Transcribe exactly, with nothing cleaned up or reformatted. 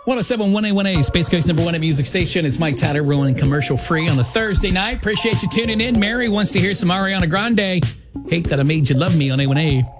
one oh seven point one A one A, Space Coast number one at music station. It's Mike Tyler, rolling commercial free on a Thursday night. Appreciate you tuning in. Mary wants to hear some Ariana Grande. Hate That I Made You Love Me on A one A.